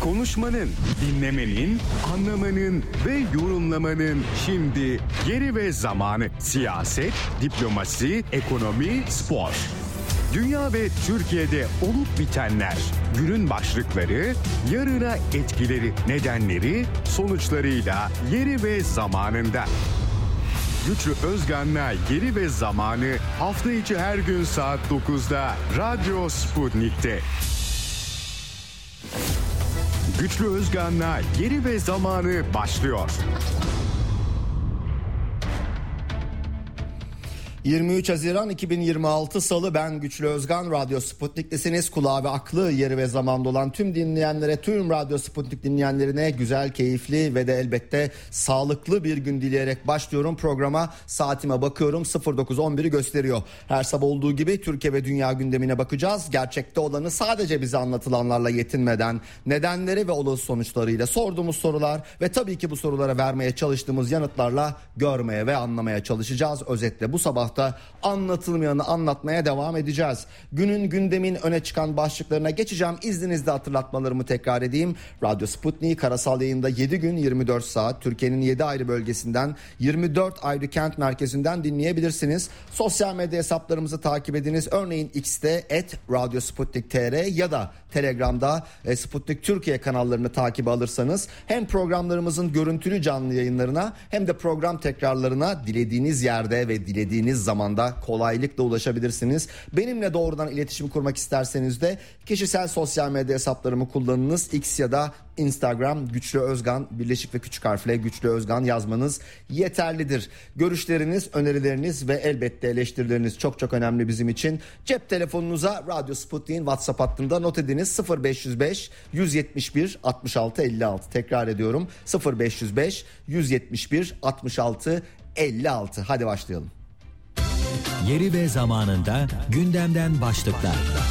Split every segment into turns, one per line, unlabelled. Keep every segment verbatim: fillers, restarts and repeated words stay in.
Konuşmanın, dinlemenin, anlamanın ve yorumlamanın şimdi yeri ve zamanı. Siyaset, diplomasi, ekonomi, spor. Dünya ve Türkiye'de olup bitenler, günün başlıkları, yarına etkileri, nedenleri, sonuçlarıyla yeri ve zamanında. Güçlü Özgan'la Yeri ve Zamanı hafta içi her gün saat dokuzda Radyo Sputnik'te. Güçlü Özgan'la Yeri ve Zamanı başlıyor.
yirmi üç Haziran iki bin yirmi altı Salı, ben Güçlü Özgan. Radyo Sputnik'tesiniz. Kulağı ve aklı yeri ve zamanda olan tüm dinleyenlere, tüm Radyo Sputnik dinleyenlerine güzel, keyifli ve de elbette sağlıklı bir gün dileyerek başlıyorum programa. Saatime bakıyorum, sıfır dokuz on biri gösteriyor. Her sabah olduğu gibi Türkiye ve dünya gündemine bakacağız. Gerçekte olanı sadece bize anlatılanlarla yetinmeden, nedenleri ve olası sonuçlarıyla, sorduğumuz sorular ve tabii ki bu sorulara vermeye çalıştığımız yanıtlarla görmeye ve anlamaya çalışacağız. Özetle bu sabah da anlatılmayanı anlatmaya devam edeceğiz. Günün, gündemin öne çıkan başlıklarına geçeceğim. İzninizle hatırlatmalarımı tekrar edeyim. Radyo Sputnik karasal yayında yedi gün yirmi dört saat Türkiye'nin yedi ayrı bölgesinden, yirmi dört ayrı kent merkezinden dinleyebilirsiniz. Sosyal medya hesaplarımızı takip ediniz. Örneğin X'te et radyo sputnik nokta tr ya da Telegram'da e, Sputnik Türkiye kanallarını takibe alırsanız hem programlarımızın görüntülü canlı yayınlarına hem de program tekrarlarına dilediğiniz yerde ve dilediğiniz zamanda kolaylıkla ulaşabilirsiniz. Benimle doğrudan iletişim kurmak isterseniz de kişisel sosyal medya hesaplarımı kullanınız. X ya da Instagram Güçlü Özgan, birleşik ve küçük harfle Güçlü Özgan yazmanız yeterlidir. Görüşleriniz, önerileriniz ve elbette eleştirileriniz çok çok önemli bizim için. Cep telefonunuza Radyo Sputnik'in WhatsApp hattında not ediniz. sıfır beş yüz beş yüz yetmiş bir altmış altı elli altı. Tekrar ediyorum, sıfır beş yüz beş yüz yetmiş bir altmış altı elli altı. Hadi başlayalım.
Yeri ve zamanında gündemden başlıklar.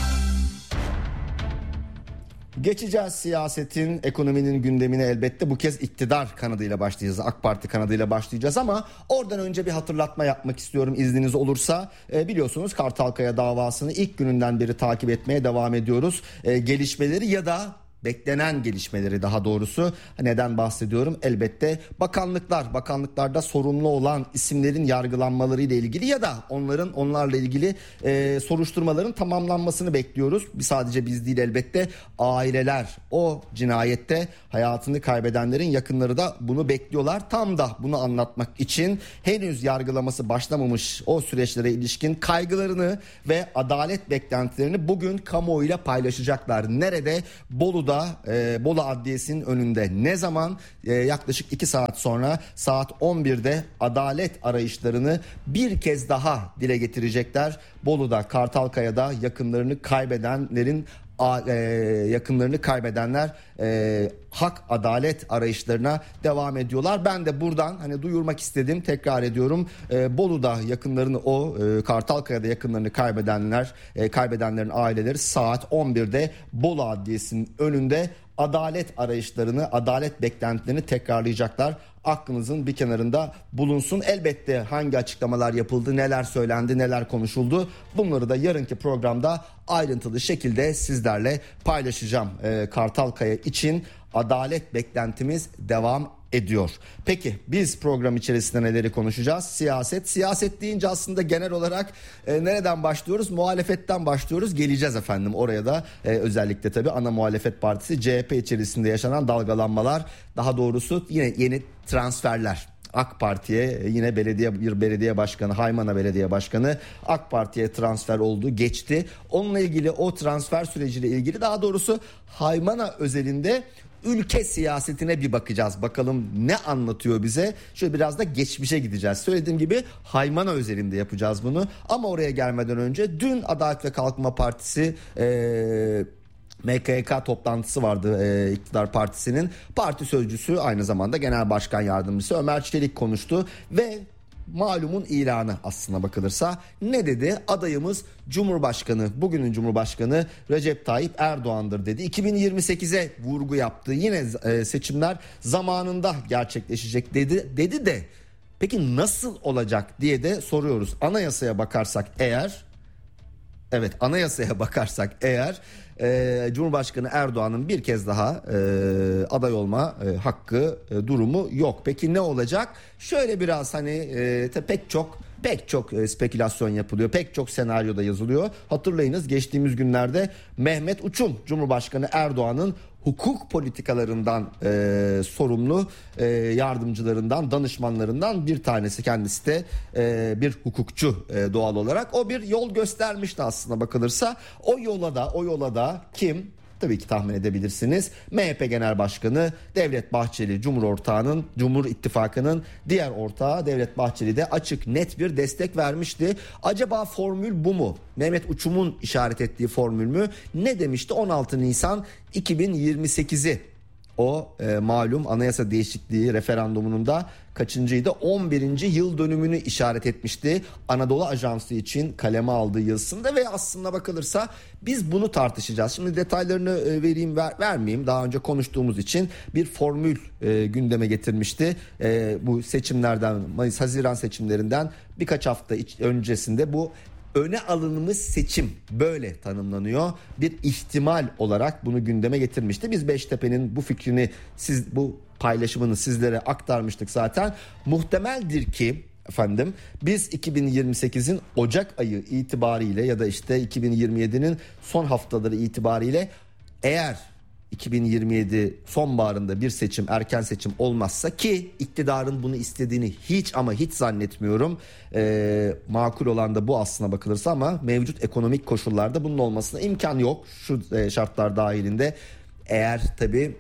Geçeceğiz siyasetin, ekonominin gündemine elbette. Bu kez iktidar kanadıyla başlayacağız. AK Parti kanadıyla başlayacağız ama oradan önce bir hatırlatma yapmak istiyorum izniniz olursa. E, biliyorsunuz Kartalkaya davasını ilk gününden beri takip etmeye devam ediyoruz. E, gelişmeleri ya da beklenen gelişmeleri, daha doğrusu neden bahsediyorum? Elbette bakanlıklar, bakanlıklarda sorumlu olan isimlerin yargılanmaları ile ilgili ya da onların onlarla ilgili e, soruşturmaların tamamlanmasını bekliyoruz. Sadece biz değil, elbette aileler, o cinayette hayatını kaybedenlerin yakınları da bunu bekliyorlar. Tam da bunu anlatmak için henüz yargılaması başlamamış o süreçlere ilişkin kaygılarını ve adalet beklentilerini bugün kamuoyuyla paylaşacaklar. Nerede? Bolu'da, e, Bolu Adliyesi'nin önünde. Ne zaman? E, yaklaşık iki saat sonra saat on birde adalet arayışlarını bir kez daha dile getirecekler. Bolu'da, Kartalkaya'da yakınlarını kaybedenlerin A, e, yakınlarını kaybedenler e, hak adalet arayışlarına devam ediyorlar. Ben de buradan hani duyurmak istedim, tekrar ediyorum. E, Bolu'da yakınlarını, o e, Kartalkaya'da yakınlarını kaybedenler, e, kaybedenlerin aileleri saat on birde Bolu Adliyesi'nin önünde adalet arayışlarını, adalet beklentilerini tekrarlayacaklar. Aklınızın bir kenarında bulunsun. Elbette hangi açıklamalar yapıldı, neler söylendi, neler konuşuldu, bunları da yarınki programda ayrıntılı şekilde sizlerle paylaşacağım. Ee, Kartalkaya için adalet beklentimiz devam ediyor. Peki biz program içerisinde neleri konuşacağız? Siyaset. Siyaset deyince aslında genel olarak e, nereden başlıyoruz? Muhalefetten başlıyoruz. Geleceğiz efendim oraya da. E, özellikle tabii ana muhalefet partisi C H P içerisinde yaşanan dalgalanmalar, daha doğrusu yine yeni transferler. AK Parti'ye yine belediye bir belediye başkanı, Haymana Belediye Başkanı AK Parti'ye transfer oldu, geçti. Onunla ilgili, o transfer süreciyle ilgili, daha doğrusu Haymana özelinde ülke siyasetine bir bakacağız. Bakalım ne anlatıyor bize? Şöyle biraz da geçmişe gideceğiz. Söylediğim gibi Haymana özelinde yapacağız bunu. Ama oraya gelmeden önce dün Adalet ve Kalkınma Partisi Ee, M K Y K toplantısı vardı, e, iktidar partisinin. Parti sözcüsü, aynı zamanda genel başkan yardımcısı Ömer Çelik konuştu ve malumun ilanı aslına bakılırsa ne dedi? Adayımız Cumhurbaşkanı, bugünün Cumhurbaşkanı Recep Tayyip Erdoğan'dır dedi. iki bin yirmi sekize vurgu yaptı. Yine e, seçimler zamanında gerçekleşecek dedi. Dedi de peki nasıl olacak diye de soruyoruz. Anayasaya bakarsak eğer Evet anayasaya bakarsak eğer e, Cumhurbaşkanı Erdoğan'ın bir kez daha e, aday olma e, hakkı e, durumu yok. Peki ne olacak? Şöyle biraz hani e, pek çok Pek çok e, spekülasyon yapılıyor. Pek çok senaryoda yazılıyor. Hatırlayınız, geçtiğimiz günlerde Mehmet Uçum, Cumhurbaşkanı Erdoğan'ın hukuk politikalarından e, sorumlu e, yardımcılarından, danışmanlarından bir tanesi, kendisi de e, bir hukukçu e, doğal olarak. O bir yol göstermişti aslında bakılırsa. O yola da o yola da kim? Tabii ki tahmin edebilirsiniz. M H P Genel Başkanı Devlet Bahçeli, Cumhur ortağının, Cumhur İttifakı'nın diğer ortağı Devlet Bahçeli de açık net bir destek vermişti. Acaba formül bu mu? Mehmet Uçum'un işaret ettiği formül mü? Ne demişti? on altı Nisan iki bin yirmi sekizi. O e, malum anayasa değişikliği referandumunun da kaçıncıydı? on birinci yıl dönümünü işaret etmişti. Anadolu Ajansı için kaleme aldığı yazısında ve aslında bakılırsa biz bunu tartışacağız. Şimdi detaylarını e, vereyim ver, vermeyeyim. Daha önce konuştuğumuz için bir formül e, gündeme getirmişti. E, bu seçimlerden, Mayıs Haziran seçimlerinden birkaç hafta iç, öncesinde bu öne alınmış seçim böyle tanımlanıyor. Bir ihtimal olarak bunu gündeme getirmişti. Biz Beştepe'nin bu fikrini, siz bu paylaşımını sizlere aktarmıştık zaten. Muhtemeldir ki efendim biz iki bin yirmi sekizin Ocak ayı itibariyle ya da işte iki bin yirmi yedinin son haftaları itibariyle eğer iki bin yirmi yedi sonbaharında bir seçim, erken seçim olmazsa, ki iktidarın bunu istediğini hiç ama hiç zannetmiyorum. Ee, makul olan da bu aslına bakılırsa, ama mevcut ekonomik koşullarda bunun olmasına imkan yok. Şu e, şartlar dahilinde, eğer tabii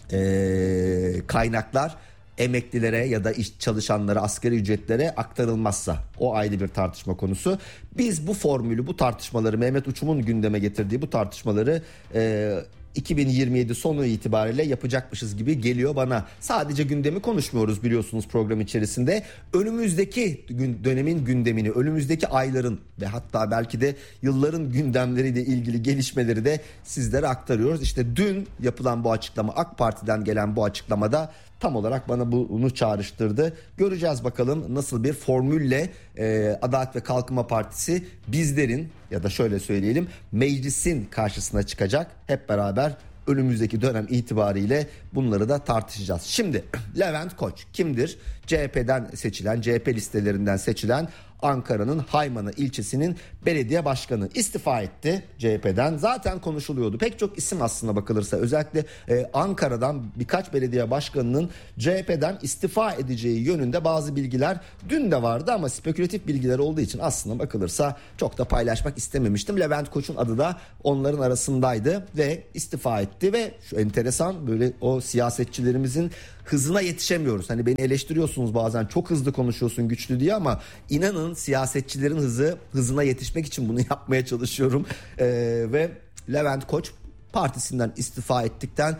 e, kaynaklar emeklilere ya da iş çalışanlara, asgari ücretlere aktarılmazsa, o ayrı bir tartışma konusu. Biz bu formülü, bu tartışmaları, Mehmet Uçum'un gündeme getirdiği bu tartışmaları e, iki bin yirmi yedi sonu itibariyle yapacakmışız gibi geliyor bana. Sadece gündemi konuşmuyoruz biliyorsunuz program içerisinde. Önümüzdeki dönemin gündemini, önümüzdeki ayların ve hatta belki de yılların gündemleriyle ilgili gelişmeleri de sizlere aktarıyoruz. İşte dün yapılan bu açıklama, AK Parti'den gelen bu açıklamada tam olarak bana bunu çağrıştırdı. Göreceğiz bakalım nasıl bir formülle e, Adalet ve Kalkınma Partisi bizlerin, ya da şöyle söyleyelim, meclisin karşısına çıkacak. Hep beraber önümüzdeki dönem itibariyle bunları da tartışacağız. Şimdi Levent Koç kimdir? C H P'den seçilen, C H P listelerinden seçilen Ankara'nın Haymanı ilçesinin belediye başkanı istifa etti C H P'den. Zaten konuşuluyordu. Pek çok isim aslına bakılırsa, özellikle e, Ankara'dan birkaç belediye başkanının C H P'den istifa edeceği yönünde bazı bilgiler dün de vardı, ama spekülatif bilgiler olduğu için aslına bakılırsa çok da paylaşmak istememiştim. Levent Koç'un adı da onların arasındaydı ve istifa etti ve şu enteresan, böyle o siyasetçilerimizin hızına yetişemiyoruz. Hani beni eleştiriyorsunuz bazen, çok hızlı konuşuyorsun güçlü diye, ama inanın siyasetçilerin hızı hızına yetişmek için bunu yapmaya çalışıyorum. Ee, ve Levent Koç partisinden istifa ettikten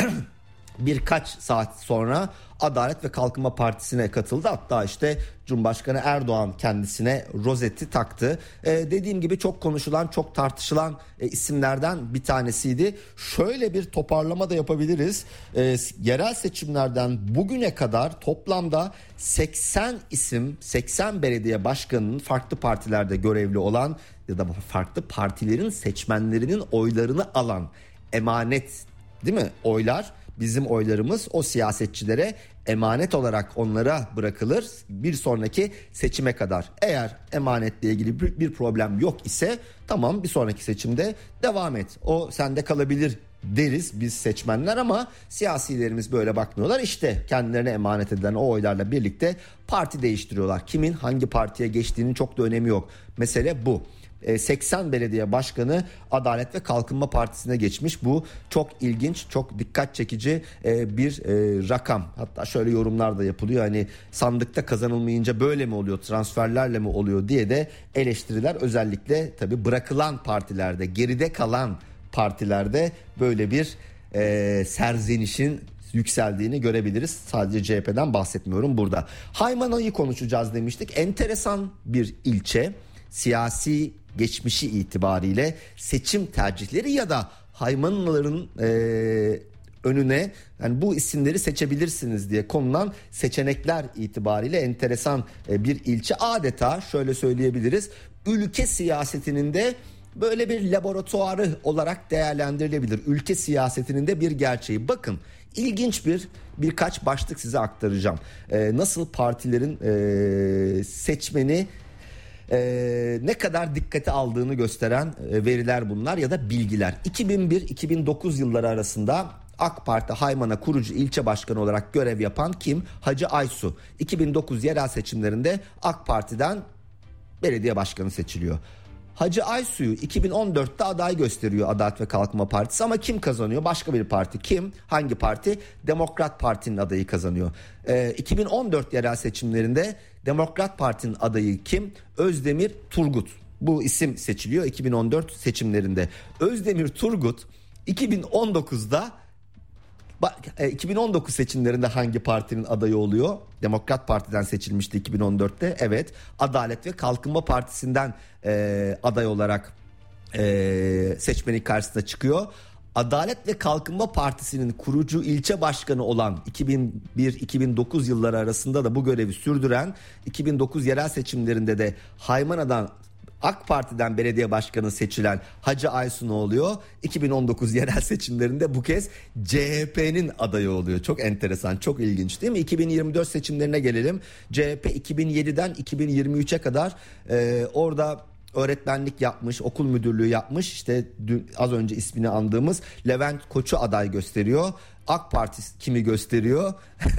birkaç saat sonra Adalet ve Kalkınma Partisi'ne katıldı. Hatta işte Cumhurbaşkanı Erdoğan kendisine rozeti taktı. Ee, dediğim gibi çok konuşulan, çok tartışılan e, isimlerden bir tanesiydi. Şöyle bir toparlama da yapabiliriz. Ee, yerel seçimlerden bugüne kadar toplamda seksen isim, seksen belediye başkanının farklı partilerde görevli olan ya da farklı partilerin seçmenlerinin oylarını alan, emanet değil mi oylar? Bizim oylarımız o siyasetçilere emanet olarak onlara bırakılır bir sonraki seçime kadar. Eğer emanetle ilgili bir problem yok ise tamam, bir sonraki seçimde devam et, o sende kalabilir deriz biz seçmenler, ama siyasilerimiz böyle bakmıyorlar. İşte kendilerine emanet edilen o oylarla birlikte parti değiştiriyorlar. Kimin hangi partiye geçtiğinin çok da önemi yok. Mesele bu. seksen belediye başkanı Adalet ve Kalkınma Partisi'ne geçmiş. Bu çok ilginç, çok dikkat çekici bir rakam. Hatta şöyle yorumlar da yapılıyor. Hani sandıkta kazanılmayınca böyle mi oluyor, transferlerle mi oluyor diye de eleştiriler. Özellikle tabii bırakılan partilerde, geride kalan partilerde böyle bir e, serzenişin yükseldiğini görebiliriz. Sadece C H P'den bahsetmiyorum burada. Haymana'yı konuşacağız demiştik. Enteresan bir ilçe. Siyasi geçmişi itibariyle seçim tercihleri ya da Haymanalıların e, önüne, yani bu isimleri seçebilirsiniz diye konulan seçenekler itibariyle enteresan e, bir ilçe. Adeta şöyle söyleyebiliriz, ülke siyasetinin de böyle bir laboratuvarı olarak değerlendirilebilir. Ülke siyasetinin de bir gerçeği. Bakın, ilginç bir birkaç başlık size aktaracağım. Ee, nasıl partilerin e, seçmeni e, ne kadar dikkate aldığını gösteren e, veriler bunlar ya da bilgiler. iki bin bir iki bin dokuz yılları arasında AK Parti Haymana kurucu ilçe başkanı olarak görev yapan kim? Hacı Aysu. iki bin dokuz yerel seçimlerinde AK Parti'den belediye başkanı seçiliyor. Hacı Aysu'yu iki bin on dörtte aday gösteriyor Adalet ve Kalkınma Partisi ama kim kazanıyor? Başka bir parti. Kim? Hangi parti? Demokrat Parti'nin adayı kazanıyor. Ee, iki bin on dört yerel seçimlerinde Demokrat Parti'nin adayı kim? Özdemir Turgut. Bu isim seçiliyor iki bin on dört seçimlerinde. Özdemir Turgut iki bin on dokuzda iki bin on dokuz seçimlerinde hangi partinin adayı oluyor? Demokrat Parti'den seçilmişti iki bin on dörtte. Evet, Adalet ve Kalkınma Partisi'nden e, aday olarak e, seçmenin karşısına çıkıyor. Adalet ve Kalkınma Partisi'nin kurucu ilçe başkanı olan iki bin bir iki bin dokuz yılları arasında da bu görevi sürdüren, iki bin dokuz yerel seçimlerinde de Haymana'dan AK Parti'den belediye başkanı seçilen Hacı Aysu ne oluyor? iki bin on dokuz yerel seçimlerinde bu kez C H P'nin adayı oluyor. Çok enteresan, çok ilginç değil mi? iki bin yirmi dört seçimlerine gelelim. C H P iki bin yediden iki bin yirmi üçe kadar e, orada öğretmenlik yapmış, okul müdürlüğü yapmış. İşte dün, az önce ismini andığımız Levent Koç'u aday gösteriyor. AK Parti kimi gösteriyor?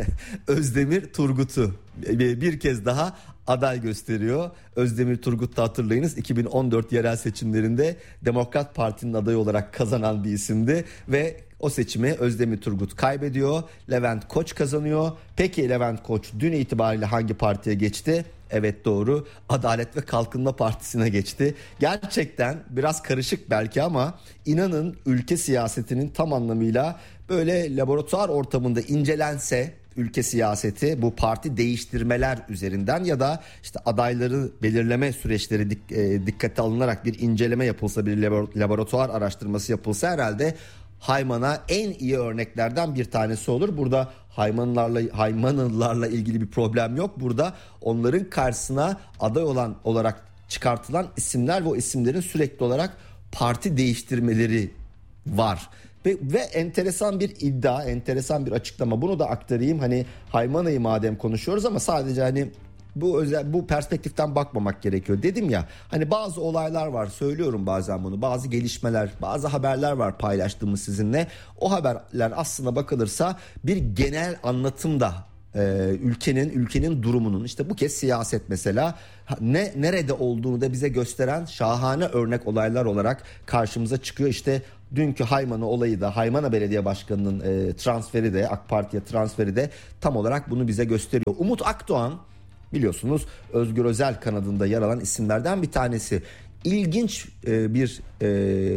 Özdemir Turgut'u bir kez daha aday gösteriyor. Özdemir Turgut da hatırlayınız iki bin on dört yerel seçimlerinde Demokrat Parti'nin adayı olarak kazanan bir isimdi ve o seçimi Özdemir Turgut kaybediyor. Levent Koç kazanıyor. Peki Levent Koç dün itibariyle hangi partiye geçti? Evet, doğru, Adalet ve Kalkınma Partisi'ne geçti. Gerçekten biraz karışık belki ama inanın ülke siyasetinin tam anlamıyla böyle laboratuvar ortamında incelense ülke siyaseti, bu parti değiştirmeler üzerinden ya da işte adayları belirleme süreçleri dik, e, dikkate alınarak bir inceleme yapılsa, bir laboratuvar araştırması yapılsa herhalde Haymana en iyi örneklerden bir tanesi olur. Burada Haymanlılarla, Haymanlılarla ilgili bir problem yok. Burada onların karşısına aday olan olarak çıkartılan isimler ve o isimlerin sürekli olarak parti değiştirmeleri var. Ve, ve enteresan bir iddia, enteresan bir açıklama. Bunu da aktarayım. Hani Haymana'yı madem konuşuyoruz ama sadece hani bu özel bu perspektiften bakmamak gerekiyor. Dedim ya, hani bazı olaylar var, söylüyorum bazen bunu. Bazı gelişmeler, bazı haberler var paylaştığımız sizinle. O haberler aslında bakılırsa bir genel anlatımda e, ülkenin ülkenin durumunun, işte bu kez siyaset mesela ne nerede olduğunu da bize gösteren şahane örnek olaylar olarak karşımıza çıkıyor. İşte dünkü Haymana olayı da, Haymana Belediye Başkanı'nın e, transferi de, AK Parti'ye transferi de tam olarak bunu bize gösteriyor. Umut Akdoğan, biliyorsunuz Özgür Özel kanadında yer alan isimlerden bir tanesi. İlginç e, bir e,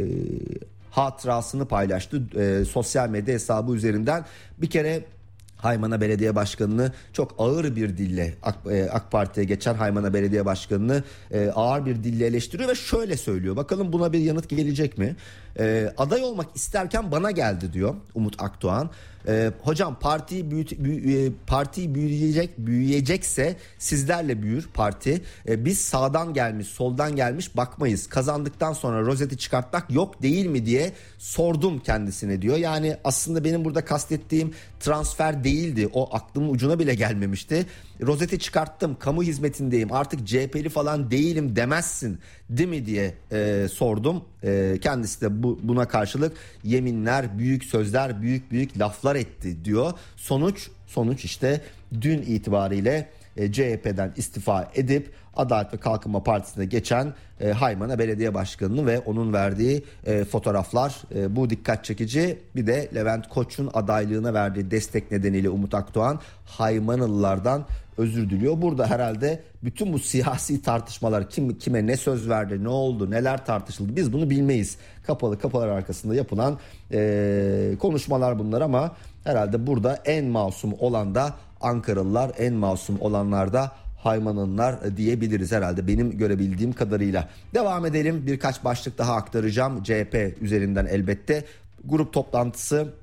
hatırasını paylaştı e, sosyal medya hesabı üzerinden. Bir kere Haymana Belediye Başkanı'nı çok ağır bir dille, AK, e, AK Parti'ye geçen Haymana Belediye Başkanı'nı e, ağır bir dille eleştiriyor ve şöyle söylüyor. Bakalım buna bir yanıt gelecek mi? E, aday olmak isterken bana geldi diyor Umut Akdoğan. E, hocam partiyi büyüt, büyü, partiyi büyüyecek büyüyecekse sizlerle büyür parti. E, biz sağdan gelmiş, soldan gelmiş bakmayız. Kazandıktan sonra rozeti çıkartmak yok değil mi diye sordum kendisine diyor. Yani aslında benim burada kastettiğim transfer değildi. O aklımın ucuna bile gelmemişti. Rozeti çıkarttım, kamu hizmetindeyim, artık C H P'li falan değilim demezsin değil mi diye e, sordum. E, kendisi de bu, buna karşılık yeminler, büyük sözler, büyük büyük laflar etti diyor. Sonuç sonuç işte dün itibariyle e, C H P'den istifa edip Adalet ve Kalkınma Partisi'ne geçen e, Haymana Belediye Başkanı'nı ve onun verdiği e, fotoğraflar e, bu dikkat çekici. Bir de Levent Koç'un adaylığına verdiği destek nedeniyle Umut Akdoğan Haymanalılardan özür diliyor. Burada herhalde bütün bu siyasi tartışmalar, kim kime ne söz verdi, ne oldu, neler tartışıldı, biz bunu bilmeyiz. Kapalı kapılar arkasında yapılan e, konuşmalar bunlar ama herhalde burada en masum olan da Ankaralılar, en masum olanlar da Haymanlılar diyebiliriz herhalde benim görebildiğim kadarıyla. Devam edelim, birkaç başlık daha aktaracağım C H P üzerinden elbette. Grup toplantısı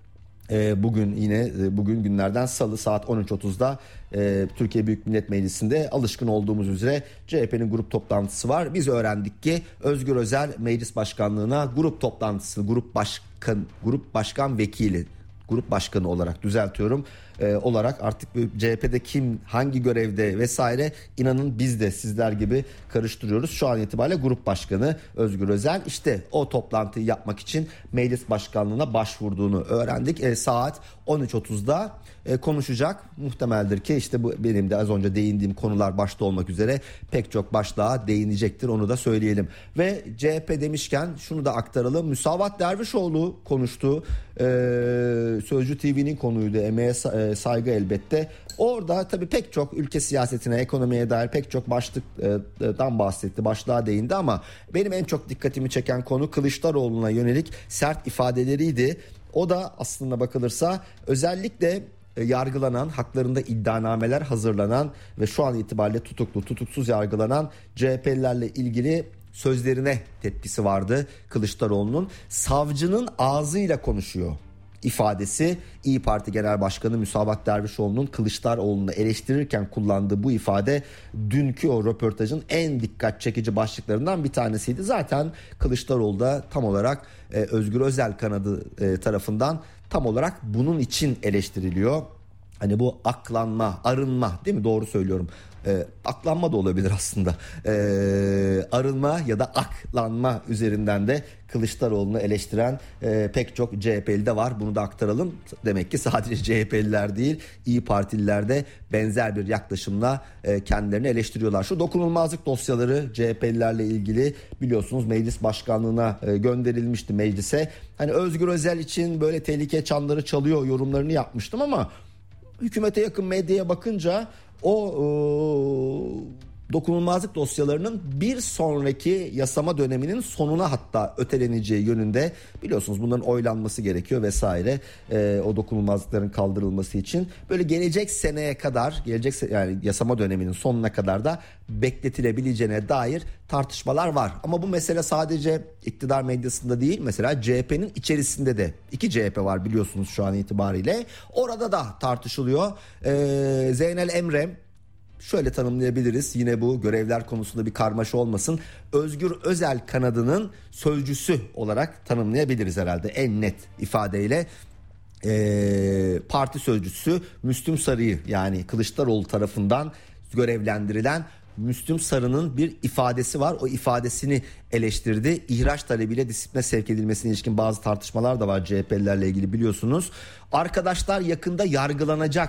e, bugün yine e, bugün günlerden salı saat on üç otuzda e, Türkiye Büyük Millet Meclisi'nde alışkın olduğumuz üzere C H P'nin grup toplantısı var. Biz öğrendik ki Özgür Özel meclis başkanlığına grup toplantısı, grup başkan, grup başkan vekili, grup başkanı olarak düzeltiyorum e, olarak artık C H P'de kim hangi görevde vesaire, inanın biz de sizler gibi karıştırıyoruz. Şu an itibariyle grup başkanı Özgür Özel işte o toplantıyı yapmak için meclis başkanlığına başvurduğunu öğrendik. E, saat on üç otuzda e, konuşacak. Muhtemeldir ki işte bu benim de az önce değindiğim konular başta olmak üzere pek çok başlığa değinecektir, onu da söyleyelim. Ve C H P demişken şunu da aktaralım. Müsavat Dervişoğlu konuştu. E, Sözcü T V'nin konuydu. Emeğe saygı elbette. Orada tabii pek çok ülke siyasetine, ekonomiye dair pek çok başlıktan bahsetti, başlığa değindi ama benim en çok dikkatimi çeken konu Kılıçdaroğlu'na yönelik sert ifadeleriydi. O da aslında bakılırsa özellikle yargılanan, haklarında iddianameler hazırlanan ve şu an itibariyle tutuklu, tutuksuz yargılanan C H P'lilerle ilgili sözlerine tepkisi vardı Kılıçdaroğlu'nun. Savcının ağzıyla konuşuyor ifadesi. İYİ Parti Genel Başkanı Müsavat Dervişoğlu'nun Kılıçdaroğlu'nu eleştirirken kullandığı bu ifade dünkü o röportajın en dikkat çekici başlıklarından bir tanesiydi. Zaten Kılıçdaroğlu da tam olarak e, Özgür Özel kanadı e, tarafından tam olarak bunun için eleştiriliyor. Hani bu aklanma, arınma, değil mi? Doğru söylüyorum. E, aklanma da olabilir aslında. E, arınma ya da aklanma üzerinden de Kılıçdaroğlu'nu eleştiren e, pek çok C H P'li de var. Bunu da aktaralım. Demek ki sadece C H P'liler değil, İYİ Partililer de benzer bir yaklaşımla e, kendilerini eleştiriyorlar. Şu dokunulmazlık dosyaları C H P'lilerle ilgili biliyorsunuz meclis başkanlığına e, gönderilmişti meclise. Hani Özgür Özel için böyle tehlike çanları çalıyor yorumlarını yapmıştım ama hükümete yakın medyaya bakınca o e, dokunulmazlık dosyalarının bir sonraki yasama döneminin sonuna hatta öteleneceği yönünde, biliyorsunuz bunların oylanması gerekiyor vesaire, e, o dokunulmazlıkların kaldırılması için böyle gelecek seneye kadar, gelecek yani yasama döneminin sonuna kadar da bekletilebileceğine dair tartışmalar var. Ama bu mesele sadece iktidar medyasında değil, mesela C H P'nin içerisinde de iki C H P var biliyorsunuz şu an itibariyle, orada da tartışılıyor. e, Zeynel Emre, şöyle tanımlayabiliriz, yine bu görevler konusunda bir karmaşa olmasın, Özgür Özel kanadının sözcüsü olarak tanımlayabiliriz herhalde en net ifadeyle. Ee, parti sözcüsü Müslüm Sarı'yı, yani Kılıçdaroğlu tarafından görevlendirilen Müslüm Sarı'nın bir ifadesi var. O ifadesini eleştirdi. İhraç talebiyle disipline sevk edilmesine ilişkin bazı tartışmalar da var C H P'lilerle ilgili biliyorsunuz. Arkadaşlar yakında yargılanacak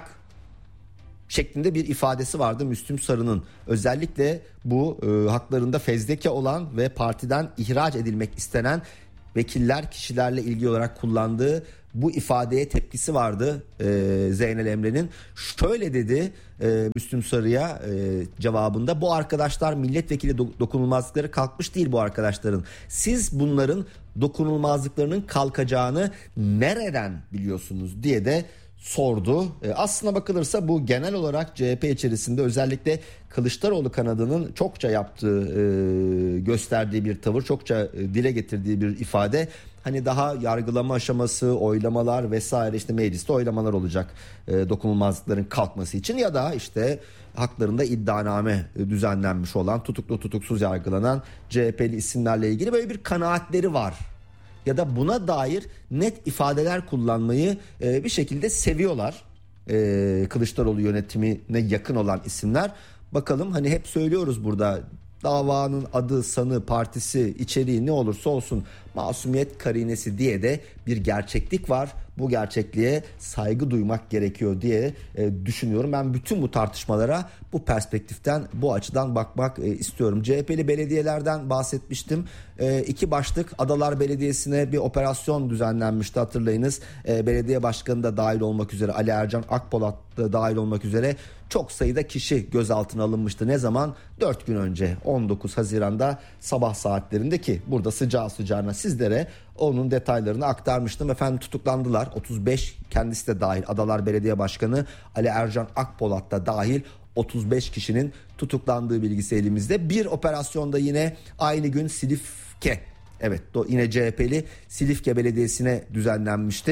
şeklinde bir ifadesi vardı Müslüm Sarı'nın. Özellikle bu e, haklarında fezleke olan ve partiden ihraç edilmek istenen vekiller, kişilerle ilgili olarak kullandığı bu ifadeye tepkisi vardı e, Zeynel Emre'nin. Şöyle dedi e, Müslüm Sarı'ya e, cevabında: bu arkadaşlar milletvekili do- dokunulmazlıkları kalkmış değil bu arkadaşların. Siz bunların dokunulmazlıklarının kalkacağını nereden biliyorsunuz diye de sordu. E, aslına bakılırsa bu genel olarak C H P içerisinde özellikle Kılıçdaroğlu kanadının çokça yaptığı, e, gösterdiği bir tavır, çokça e, dile getirdiği bir ifade. Hani daha yargılama aşaması, oylamalar vesaire, işte mecliste oylamalar olacak e, dokunulmazlıkların kalkması için, ya da işte haklarında iddianame düzenlenmiş olan, tutuklu tutuksuz yargılanan C H P'li isimlerle ilgili böyle bir kanaatleri var. Ya da buna dair net ifadeler kullanmayı e, bir şekilde seviyorlar. E, Kılıçdaroğlu yönetimine yakın olan isimler. Bakalım, hani hep söylüyoruz burada, davanın adı, sanı, partisi, içeriği ne olursa olsun masumiyet karinesi diye de bir gerçeklik var. Bu gerçekliğe saygı duymak gerekiyor diye e, düşünüyorum. Ben bütün bu tartışmalara bu perspektiften, bu açıdan bakmak e, istiyorum. C H P'li belediyelerden bahsetmiştim. E, iki başlık: Adalar Belediyesi'ne bir operasyon düzenlenmişti, hatırlayınız. E, belediye başkanı da dahil olmak üzere, Ali Ercan Akpolat da dahil olmak üzere çok sayıda kişi gözaltına alınmıştı. Ne zaman? dört gün önce, on dokuz Haziran'da sabah saatlerinde, ki burada sıcağı sıcağına sizlere onun detaylarını aktarmıştım. Efendim tutuklandılar. otuz beş, kendisi de dahil, Adalar Belediye Başkanı Ali Ercan Akpolat da dahil otuz beş kişinin tutuklandığı bilgisi elimizde. Bir operasyonda yine aynı gün Silifke, evet yine C H P'li Silifke Belediyesi'ne düzenlenmişti.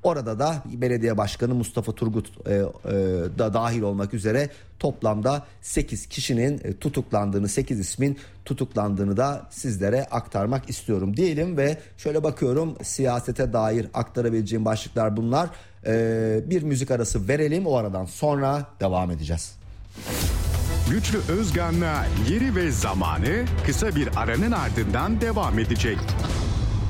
Orada da belediye başkanı Mustafa Turgut e, e, da dahil olmak üzere toplamda sekiz kişinin e, tutuklandığını, sekiz ismin tutuklandığını da sizlere aktarmak istiyorum diyelim ve şöyle bakıyorum, siyasete dair aktarabileceğim başlıklar bunlar. E, bir müzik arası verelim, o aradan sonra devam edeceğiz.
Güçlü Özgan'la Yeri ve Zamanı kısa bir aranın ardından devam edecek.